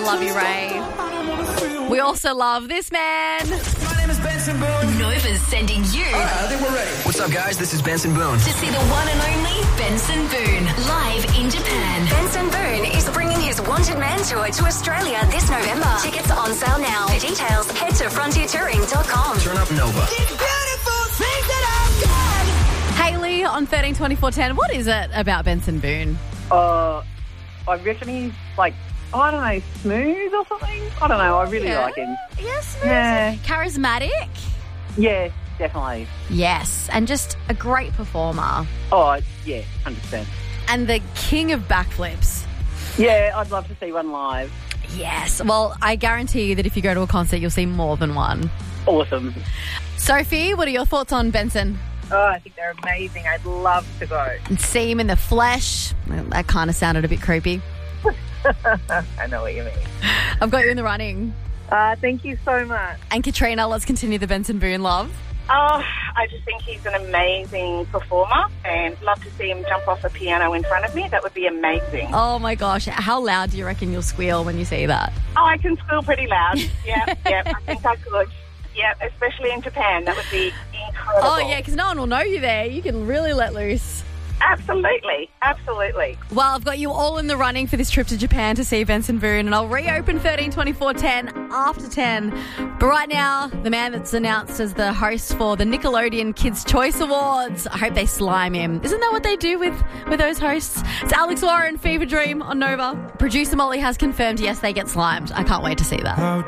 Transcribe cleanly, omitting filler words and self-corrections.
love you, Ray. We also love this man. My name is Benson Boone. Nova's sending you I think we're ready. What's up, guys? This is Benson Boone. to see the one and only Benson Boone live in Japan. Benson Boone is bringing his Wanted Man tour to Australia this November. Tickets are on sale now. For details, head to frontiertouring.com. Turn up Nova. Haley on 132410. What is it about Benson Boone? I reckon he's like, I don't know, smooth or something. I don't know. I really like him. Yes, Yeah. charismatic. Yeah, definitely. Yes, and just a great performer. Oh, yeah, 100%. And the king of backflips. Yeah, I'd love to see one live. Yes. Well, I guarantee you that if you go to a concert, you'll see more than one. Awesome. Sophie, what are your thoughts on Benson? Oh, I think they're amazing. I'd love to go. And see him in the flesh. Well, that kind of sounded a bit creepy. I know what you mean. I've got you in the running. Thank you so much. And Katrina, let's continue the Benson Boone love. Oh, I just think he's an amazing performer and love to see him jump off a piano in front of me. That would be amazing. Oh my gosh, how loud do you reckon you'll squeal when you see that? Oh, I can squeal pretty loud. Yeah, I think I could. Yeah, especially in Japan. That would be incredible. Oh yeah, because no one will know you there. You can really let loose. Absolutely. Well, I've got you all in the running for this trip to Japan to see Benson Boone, and I'll reopen 132410 after 10. But right now, the man that's announced as the host for the Nickelodeon Kids' Choice Awards, I hope they slime him. Isn't that what they do with those hosts? It's Alex Warren, Fever Dream on Nova. Producer Molly has confirmed, yes, they get slimed. I can't wait to see that.